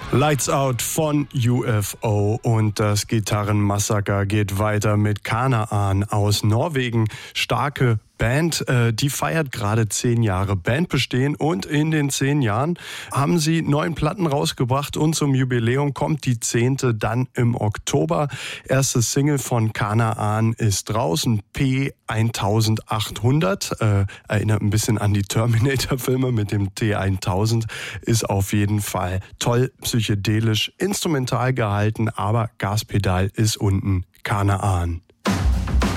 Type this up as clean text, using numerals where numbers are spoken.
Lights Out von UFO und das Gitarrenmassaker geht weiter mit Kanaan aus Norwegen. Starke Band, die feiert gerade 10 Jahre Bandbestehen und in den 10 Jahren haben sie 9 Platten rausgebracht und zum Jubiläum kommt die 10. dann im Oktober. Erste Single von Kanaan ist draußen, P1800, erinnert ein bisschen an die Terminator-Filme mit dem T1000, ist auf jeden Fall toll, psychedelisch, instrumental gehalten, aber Gaspedal ist unten. Kanaan.